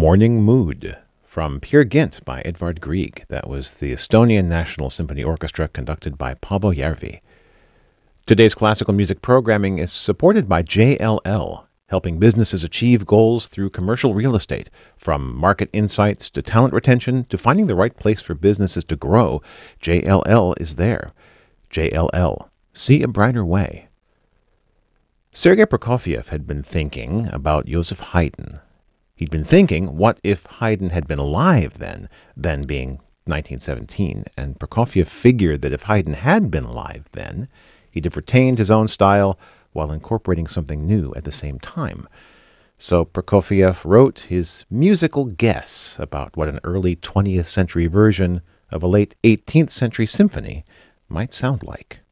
Morning Mood from Peer Gynt by Edvard Grieg. That was the Estonian National Symphony Orchestra conducted by Paavo Järvi. Today's classical music programming is supported by JLL, helping businesses achieve goals through commercial real estate. From market insights to talent retention to finding the right place for businesses to grow, JLL is there. JLL. See a brighter way. Sergei Prokofiev had been thinking about Joseph Haydn. He'd been thinking, what if Haydn had been alive then being 1917, and Prokofiev figured that if Haydn had been alive then, he'd have retained his own style while incorporating something new at the same time. So Prokofiev wrote his musical guess about what an early 20th century version of a late 18th century symphony might sound like.